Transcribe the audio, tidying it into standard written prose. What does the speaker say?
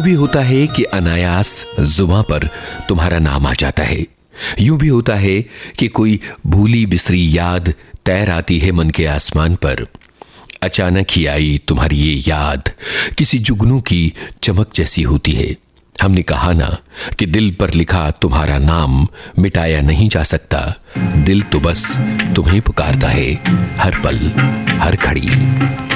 भी होता है कि अनायास जुबां पर तुम्हारा नाम आ जाता है। यूं भी होता है कि कोई भूली बिसरी याद तैर आती है मन के आसमान पर। अचानक ही आई तुम्हारी ये याद किसी जुगनू की चमक जैसी होती है। हमने कहा ना कि दिल पर लिखा तुम्हारा नाम मिटाया नहीं जा सकता। दिल तो बस तुम्हें पुकारता है हर पल हर घड़ी।